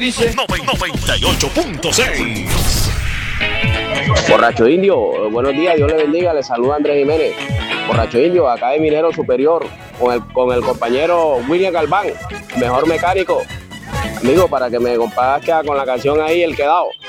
Dice 98.6. Borracho Indio, buenos días, Dios le bendiga, le saluda Andrés Jiménez. Borracho Indio, acá de Minero Superior, con el compañero William Galván, mejor mecánico. Amigo, para que me compadezca con la canción ahí, El Quedado.